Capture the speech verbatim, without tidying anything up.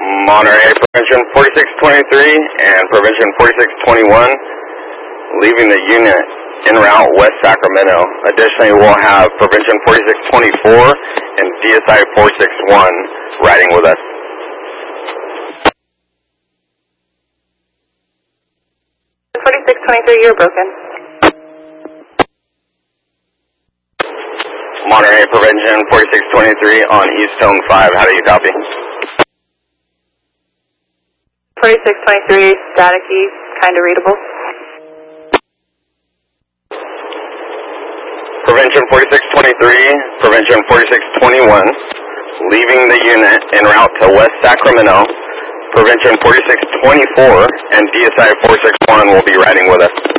Monterey Prevention forty-six twenty-three and Prevention forty-six twenty-one leaving the unit en route West Sacramento. Additionally, we'll have Prevention forty-six twenty-four and D S I four sixty-one riding with us. forty-six twenty-three, you're broken. Monterey Prevention forty-six twenty-three on East Zone five, how do you copy? forty-six twenty-three, staticky, kind of readable. Prevention forty-six twenty-three, Prevention forty-six twenty-one, leaving the unit en route to West Sacramento. Prevention forty-six twenty-four and D S I four sixty-one will be riding with us.